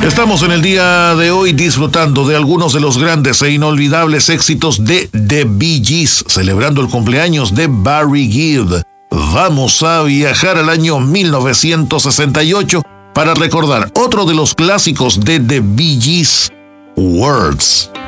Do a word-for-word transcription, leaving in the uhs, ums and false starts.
Estamos en el día de hoy disfrutando de algunos de los grandes e inolvidables éxitos de The Bee Gees, celebrando el cumpleaños de Barry Gibb. Vamos a viajar al año mil novecientos sesenta y ocho para recordar otro de los clásicos de The Bee Gees, Words.